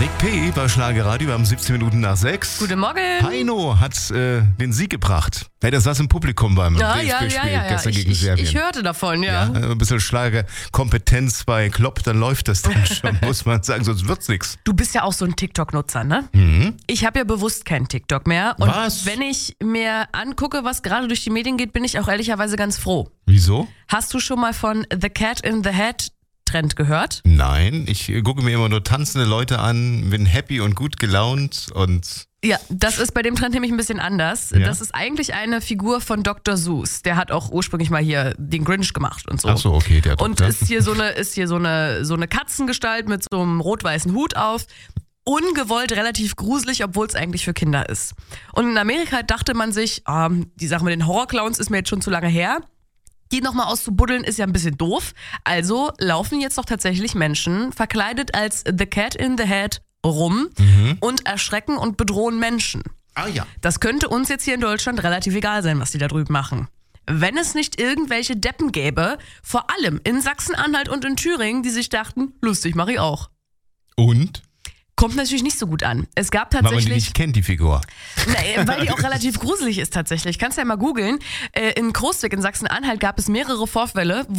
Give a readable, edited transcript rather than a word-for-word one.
Nick P. bei Schlagerradio, wir haben 17 Minuten nach 6. Guten Morgen. Heino hat den Sieg gebracht. Ja, der saß im Publikum beim DFB-Spiel gestern gegen Serbien. Ich hörte davon, ja. Ein bisschen Schlagerkompetenz bei Klopp, dann läuft das dann schon, muss man sagen, sonst wird's nichts. Du bist ja auch so ein TikTok-Nutzer, ne? Mhm. Ich habe ja bewusst keinen TikTok mehr. Und Was? wenn ich mir angucke, was gerade durch die Medien geht, bin ich auch ehrlicherweise ganz froh. Wieso? Hast du schon mal von The Cat in the Hat Trend gehört? Nein, ich gucke mir immer nur tanzende Leute an, bin happy und gut gelaunt und... Ja, das ist bei dem Trend nämlich ein bisschen anders. Ja? Das ist eigentlich eine Figur von Dr. Seuss. Der hat auch ursprünglich mal hier den Grinch gemacht und so. Ach so, okay, der Und Doktor. ist hier so eine Katzengestalt mit so einem rot-weißen Hut auf. Ungewollt relativ gruselig, obwohl es eigentlich für Kinder ist. Und in Amerika dachte man sich, die Sache mit den Horrorclowns ist mir jetzt schon zu lange her. Die nochmal auszubuddeln ist ja ein bisschen doof. Also laufen jetzt doch tatsächlich Menschen verkleidet als The Cat in the Hat rum und erschrecken und bedrohen Menschen. Ah ja. Das könnte uns jetzt hier in Deutschland relativ egal sein, was die da drüben machen. Wenn es nicht irgendwelche Deppen gäbe, vor allem in Sachsen-Anhalt und in Thüringen, die sich dachten, lustig, mache ich auch. Und? Kommt natürlich nicht so gut an. Es gab Weil man die tatsächlich... nicht kennt, die Figur. Nee, weil die auch relativ gruselig ist tatsächlich. Kannst ja mal googeln. In Crostwig in Sachsen-Anhalt gab es mehrere Vorfälle,